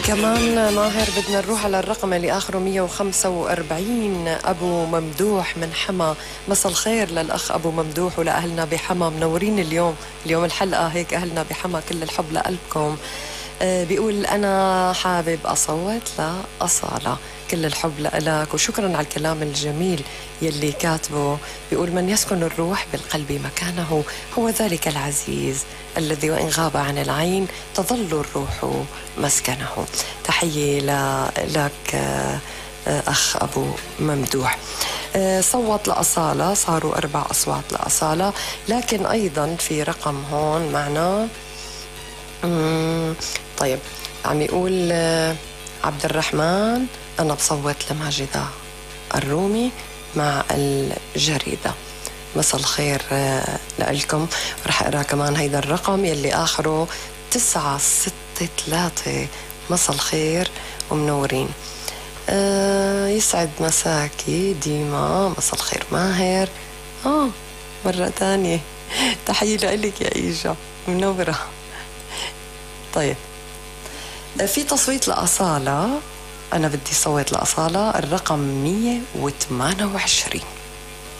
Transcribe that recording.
كمان ماهر بدنا نروح على الرقم اللي آخره 145. أبو ممدوح من حما. مساء الخير للأخ أبو ممدوح ولأهلنا بحما، منورين اليوم الحلقة هيك أهلنا بحما كل الحب لقلبكم. بيقول أنا حابب أصوت لأصالة، كل الحب لك وشكرا على الكلام الجميل يلي كاتبه. بيقول من يسكن الروح بالقلب مكانه هو ذلك العزيز الذي وإن غاب عن العين تظل الروح مسكنه. تحية لك أخ أبو ممدوح. صوت لأصالة، صاروا 4 أصوات لأصالة، لكن أيضا في رقم هون معنا. طيب عم يقول عبد الرحمن أنا بصوت لماجدة الرومي مع الجريدة. مساء الخير لكم. رح أقرأ كمان هيدا الرقم يلي آخره 963. مساء الخير ومنورين. يسعد مساكي ديما. مساء الخير ماهر. مرة تانية تحية لك يا إيجا، منورة. طيب في تصويت لأصالة، أنا بدي صوت لأصالة، الرقم 128.